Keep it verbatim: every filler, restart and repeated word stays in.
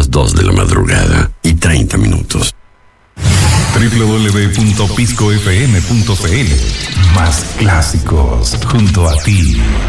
las dos de la madrugada y treinta minutos. doble u doble u doble u punto pisco f m punto c l. Más clásicos junto a ti.